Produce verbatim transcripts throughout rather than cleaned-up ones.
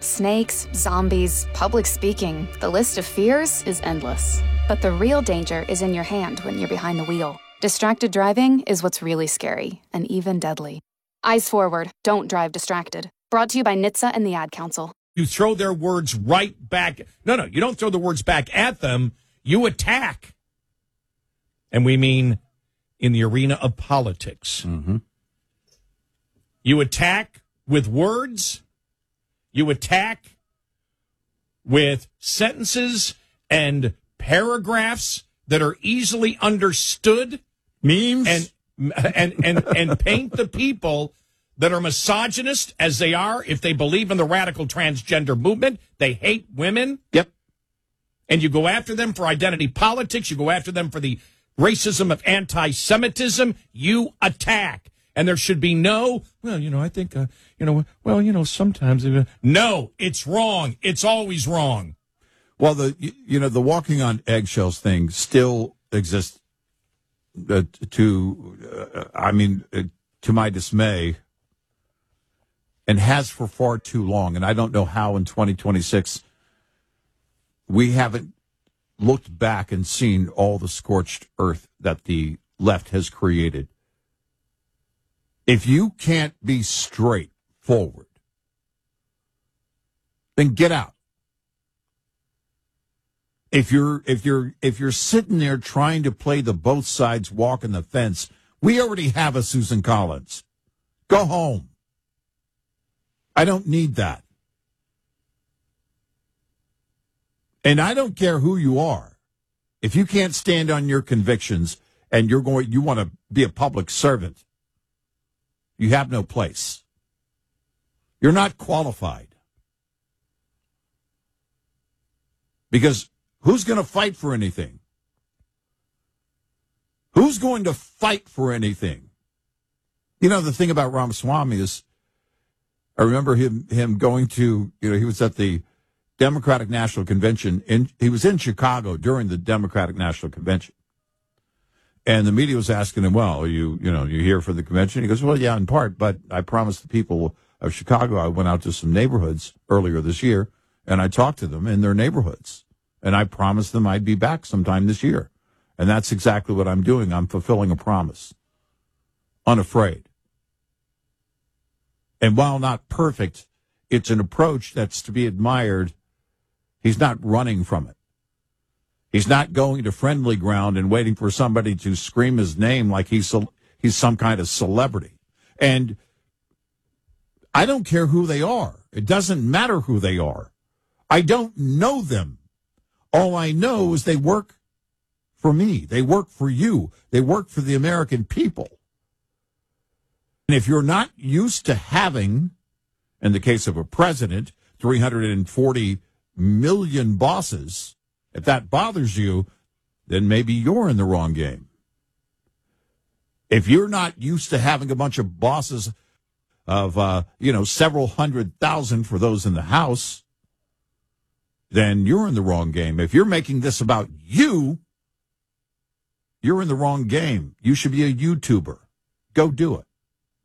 Snakes, zombies, public speaking, the list of fears is endless. But the real danger is in your hand when you're behind the wheel. Distracted driving is what's really scary and even deadly. Eyes forward, don't drive distracted. Brought to you by N H T S A and the Ad Council. You throw their words right back. No, no, you don't throw the words back at them. You attack. And we mean in the arena of politics. Mm-hmm. You attack with words. You attack with sentences and paragraphs that are easily understood. Memes. And and and, and paint the people that are misogynist as they are. If they believe in the radical transgender movement, they hate women. Yep. And you go after them for identity politics. You go after them for the racism of anti-Semitism. You attack. And there should be no, well, you know, I think, uh, you know, well, you know, sometimes. Uh, no, it's wrong. It's always wrong. Well, the, you know, the walking on eggshells thing still exists uh, to, uh, I mean, uh, to my dismay, and has for far too long. And I don't know how in twenty twenty-six we haven't looked back and seen all the scorched earth that the left has created. If you can't be straightforward, then get out. If you're if you're if you're sitting there trying to play the both sides walk in the fence, we already have a Susan Collins. Go home. I don't need that. And I don't care who you are. If you can't stand on your convictions and you're going you want to be a public servant, you have no place. You're not qualified. Because who's going to fight for anything? Who's going to fight for anything? You know, the thing about Ramaswamy is, I remember him him going to, you know, he was at the Democratic National Convention. In, he was in Chicago during the Democratic National Convention. And the media was asking him, well, are you, you know, you here for the convention? He goes, well, yeah, in part, but I promised the people of Chicago, I went out to some neighborhoods earlier this year, and I talked to them in their neighborhoods. And I promised them I'd be back sometime this year. And that's exactly what I'm doing. I'm fulfilling a promise. Unafraid. And while not perfect, it's an approach that's to be admired. He's not running from it. He's not going to friendly ground and waiting for somebody to scream his name like he's he's some kind of celebrity. And I don't care who they are. It doesn't matter who they are. I don't know them. All I know is they work for me. They work for you. They work for the American people. And if you're not used to having, in the case of a president, three hundred forty million bosses, if that bothers you, then maybe you're in the wrong game. If you're not used to having a bunch of bosses of, uh, you know, several hundred thousand for those in the House, then you're in the wrong game. If you're making this about you, you're in the wrong game. You should be a YouTuber. Go do it.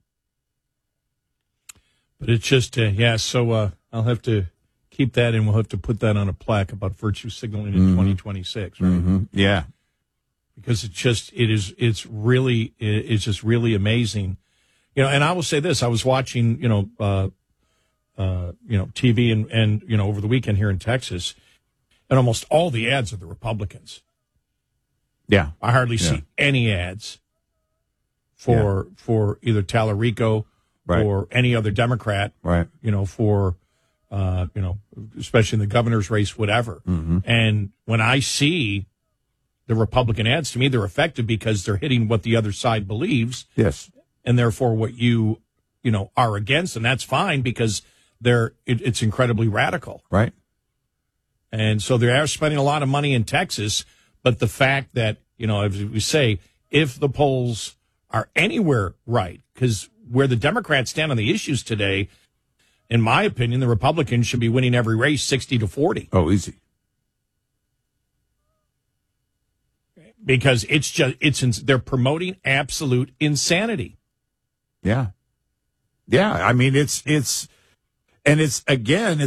But it's just, uh, yeah, so uh, I'll have to keep that, and we'll have to put that on a plaque about virtue signaling in mm-hmm. twenty twenty-six, right? Mm-hmm. Yeah. Because it's just, it is, it's really, it's just really amazing. You know, and I will say this, I was watching, you know, uh, uh, you know, T V and, and, you know, over the weekend here in Texas, and almost all the ads are the Republicans. Yeah. I hardly yeah. see any ads for, yeah. for either Tallarico right. or any other Democrat, right? You know, for, uh, you know, especially in the governor's race, whatever. Mm-hmm. And when I see the Republican ads, to me, they're effective because they're hitting what the other side believes. Yes. And therefore what you, you know, are against. And that's fine because they're, it, it's incredibly radical. Right. And so they are spending a lot of money in Texas. But the fact that, you know, as we say, if the polls are anywhere right, because where the Democrats stand on the issues today, in my opinion, the Republicans should be winning every race sixty to forty. Oh, easy. Because it's just, it's, they're promoting absolute insanity. Yeah. Yeah. I mean, it's, it's, and it's, again,